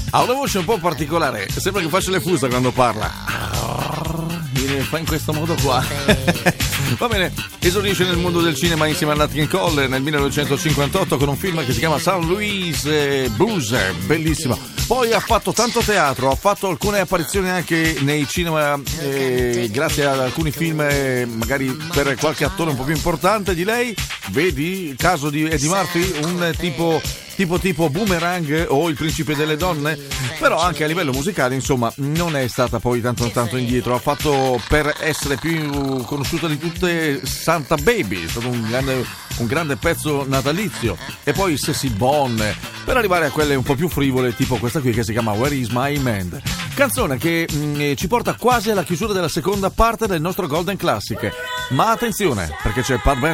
Ha una voce un po' particolare, sembra che faccia le fusa quando parla. Fa in questo modo qua. Va bene, esordisce nel mondo del cinema insieme a Nat King Cole nel 1958 con un film che si chiama San Luis Blues, bellissimo. Poi ha fatto tanto teatro, ha fatto alcune apparizioni anche nei cinema grazie ad alcuni film, magari per qualche attore un po' più importante di lei. Vedi il caso di Eddie Murphy, un tipo Boomerang o Il principe delle donne, però anche a livello musicale insomma non è stata poi tanto indietro. Ha fatto, per essere più conosciuta di tutte, Santa Baby, è stato un grande pezzo natalizio, e poi Sassy Bone, per arrivare a quelle un po' più frivole tipo questa qui che si chiama Where Is My Man, canzone che ci porta quasi alla chiusura della seconda parte del nostro Golden Classic. Ma attenzione, perché c'è Pat